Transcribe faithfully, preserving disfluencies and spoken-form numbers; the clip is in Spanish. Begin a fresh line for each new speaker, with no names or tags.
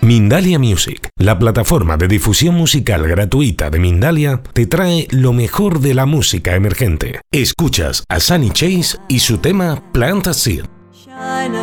Mindalia Music, la plataforma de difusión musical gratuita de Mindalia, te trae lo mejor de la música emergente. Escuchas a Sunny Chase y su tema Plant a Seed.